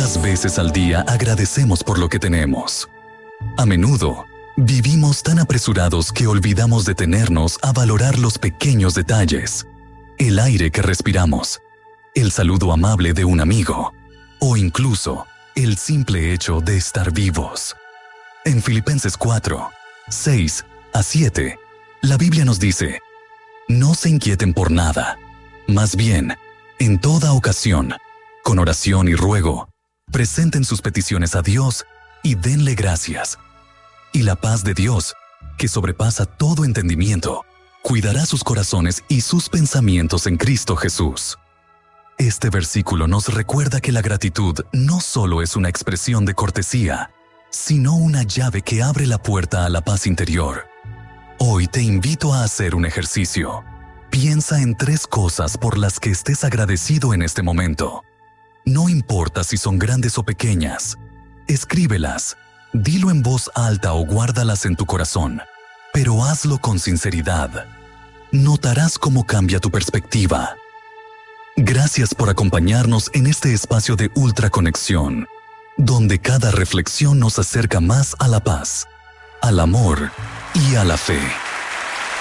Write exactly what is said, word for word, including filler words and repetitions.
¿Cuántas veces al día agradecemos por lo que tenemos? A menudo, vivimos tan apresurados que olvidamos detenernos a valorar los pequeños detalles, el aire que respiramos, el saludo amable de un amigo, o incluso el simple hecho de estar vivos. En Filipenses cuatro, seis a siete, la Biblia nos dice: no se inquieten por nada, más bien, en toda ocasión, con oración y ruego, presenten sus peticiones a Dios y denle gracias. Y la paz de Dios, que sobrepasa todo entendimiento, cuidará sus corazones y sus pensamientos en Cristo Jesús. Este versículo nos recuerda que la gratitud no solo es una expresión de cortesía, sino una llave que abre la puerta a la paz interior. Hoy te invito a hacer un ejercicio. Piensa en tres cosas por las que estés agradecido en este momento. No importa si son grandes o pequeñas. Escríbelas, dilo en voz alta o guárdalas en tu corazón, pero hazlo con sinceridad. Notarás cómo cambia tu perspectiva. Gracias por acompañarnos en este espacio de Ultra Conexión, donde cada reflexión nos acerca más a la paz, al amor y a la fe.